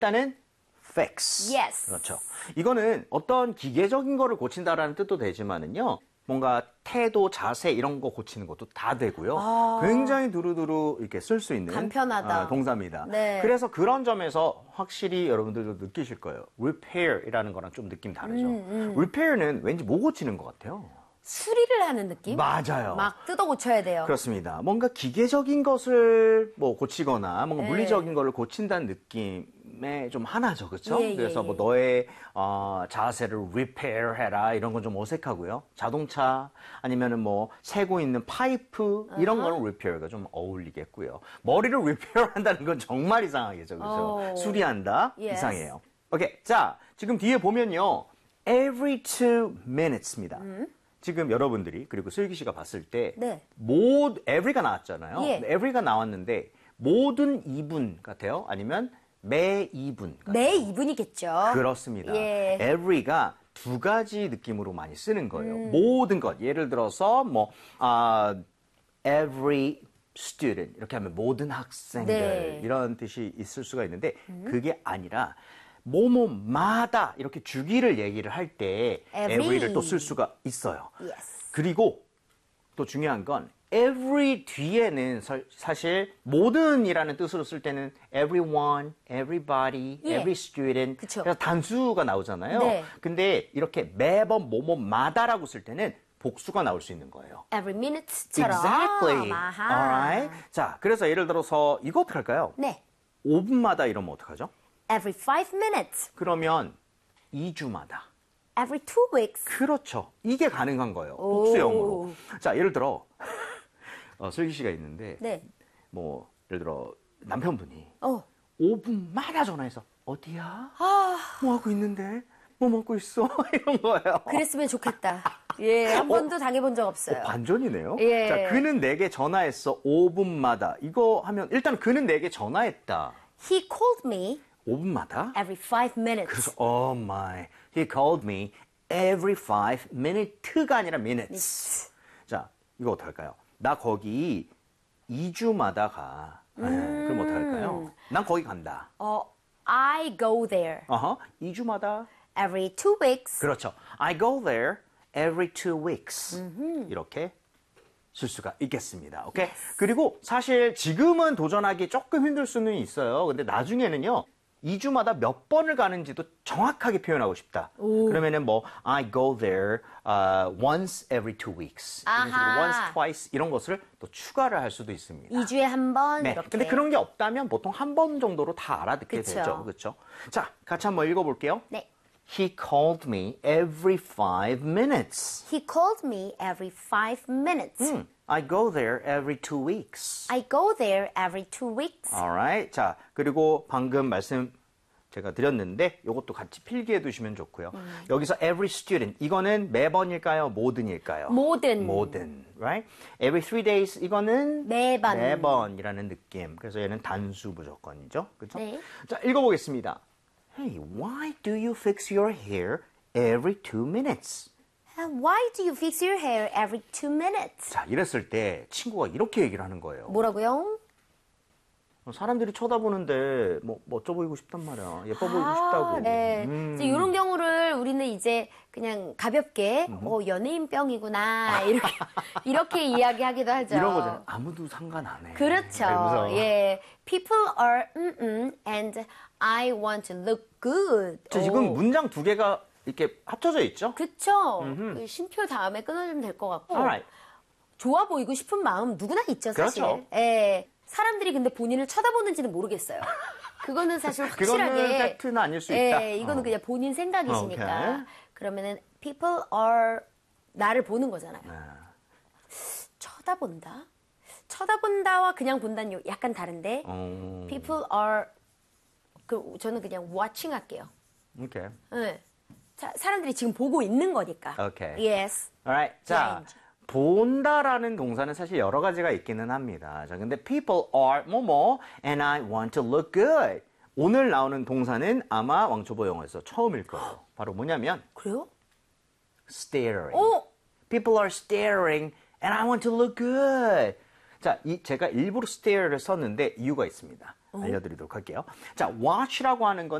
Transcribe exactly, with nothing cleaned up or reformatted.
일단은 fix. Yes. 그렇죠. 이거는 어떤 기계적인 거를 고친다라는 뜻도 되지만은요. 뭔가 태도, 자세 이런 거 고치는 것도 다 되고요. 아. 굉장히 두루두루 이렇게 쓸 수 있는 간편하다. 어, 동사입니다. 네. 그래서 그런 점에서 확실히 여러분들도 느끼실 거예요. repair이라는 거랑 좀 느낌 다르죠. 음, 음. repair는 왠지 뭐 고치는 것 같아요. 수리를 하는 느낌? 맞아요. 막 뜯어 고쳐야 돼요. 그렇습니다. 뭔가 기계적인 것을 뭐 고치거나 뭔가 네. 물리적인 거를 고친다는 느낌의 좀 하나죠. 그렇죠? 예, 예, 그래서 뭐 예. 너의 어, 자세를 repair 해라 이런 건 좀 어색하고요. 자동차 아니면은 뭐 새고 있는 파이프 이런 거는 repair가 좀 어울리겠고요. 머리를 repair 한다는 건 정말 이상하겠죠. 그렇죠? 오. 수리한다? Yes. 이상해요. 오케이. 자, 지금 뒤에 보면요. every two minutes입니다. 음. 지금 여러분들이 그리고 슬기 씨가 봤을 때 네. 모 every가 나왔잖아요. 예. every가 나왔는데 모든 이 분 같아요? 아니면 매 이 분 같아요? 매 이 분이겠죠. 그렇습니다. 예. every가 두 가지 느낌으로 많이 쓰는 거예요. 모든 것. 예를 들어서 뭐 아, every student 이렇게 하면 모든 학생들 네. 이런 뜻이 있을 수가 있는데 그게 아니라 뭐뭐마다 이렇게 주기를 얘기를 할 때 Every. every를 또 쓸 수가 있어요. Yes. 그리고 또 중요한 건 every 뒤에는 사- 사실 모든이라는 뜻으로 쓸 때는 everyone, everybody, 예. every student 그쵸. 그래서 단수가 나오잖아요. 네. 근데 이렇게 매번 뭐뭐마다라고 쓸 때는 복수가 나올 수 있는 거예요. Every minute처럼. Exactly. 아하. Alright. 자, 그래서 예를 들어서 이거 어떻게 할까요? 네. 오 분마다 이러면 어떡하죠? Every five minutes. 그러면 이 주마다. Every two weeks. 그렇죠. 이게 가능한 거예요. 오. 복수형으로. 자, 예를 들어 어, 슬기 씨가 있는데 네. 뭐 예를 들어 남편분이 어. 오 분마다 전화해서 어디야? 아, 뭐 하고 있는데? 뭐 먹고 있어? 이런 거예요. 그랬으면 좋겠다. 예, 한 번도 당해본 적 없어요. 어, 반전이네요. 예. 자, 그는 내게 전화했어. 오 분마다. 이거 하면 일단 그는 내게 전화했다. He called me 오 분마다? every five minutes. 그래서 oh my, he called me every five minutes가 아니라 minutes. 자, 이거 어떡할까요? 나 거기 이 주마다 가. 네, 그럼 어떡할까요? 난 거기 간다. 어, I go there 어허, 이 주마다. every two weeks. 그렇죠. I go there every two weeks. 이렇게 쓸 수가 있겠습니다. 오케이? 그리고 사실 지금은 도전하기 조금 힘들 수는 있어요. 근데 나중에는요. 이 주마다 몇 번을 가는지도 정확하게 표현하고 싶다. 그러면은 뭐 I go there uh, once every two weeks. 이런 식으로 아하. once, twice 이런 것을 또 추가를 할 수도 있습니다. 이 주에 한 번 네. 이렇게. 근데 그런 게 없다면 보통 한 번 정도로 다 알아듣게 그쵸. 되죠. 그렇죠? 자, 같이 한번 읽어볼게요. 네. He called me every five minutes. He called me every five minutes. 음, I go there every two weeks. I go there every two weeks. Alright. 자, 그리고 방금 말씀 제가 드렸는데 이것도 같이 필기해 두시면 좋고요. 음. 여기서 every student 이거는 매번일까요? 모든일까요? 모든. 모든. Right? Every three days 이거는 매번. 매번이라는 느낌. 그래서 얘는 단수 무조건이죠. 그렇죠? 네. 자, 읽어보겠습니다. Hey, why do you fix your hair every two minutes? And why do you fix your hair every two minutes? 자, 이랬을 때 친구가 이렇게 얘기를 하는 거예요. 뭐라고요? 사람들이 쳐다보는데 뭐 멋져 보이고 싶단 말이야. 예뻐 보이고 싶다고. 네. 음. 이제 이런 경우를 우리는 이제 그냥 가볍게 어, 연예인병이구나 이렇게 이렇게 이야기하기도 하죠. 이런 거잖아요. 아무도 상관 안 해. 그렇죠. 이러면서. 예. People are mm, mm, and I want to look good. 저 지금 오. 문장 두 개가 이렇게 합쳐져 있죠? 그쵸. 쉼표 다음에 끊어주면 될 것 같고. Alright. 좋아 보이고 싶은 마음 누구나 있죠, 사실. 그렇죠. 예. 사람들이 근데 본인을 쳐다보는지는 모르겠어요. 그거는 사실 확실하게. 그거는 팩트는 아닐 수 있다. 예, 이거는 어. 그냥 본인 생각이시니까. 오케이. 그러면은 people are 나를 보는 거잖아요. 네. 쳐다본다. 쳐다본다와 그냥 본다는 요- 약간 다른데. 어, People are 그 저는 그냥 watching 할게요. 오케이. 예. 자, 사람들이 지금 보고 있는 거니까. 오케이. Yes. Alright. 자, Blind. 본다라는 동사는 사실 여러 가지가 있기는 합니다. 자, 근데 people are 뭐뭐 and I want to look good. 오늘 나오는 동사는 아마 왕초보 영어에서 처음일 거예요. 바로 뭐냐면 그래요? staring. 오! People are staring and I want to look good. 자, 이 제가 일부러 stare를 썼는데 이유가 있습니다. 알려드리도록 할게요. 자, watch라고 하는 건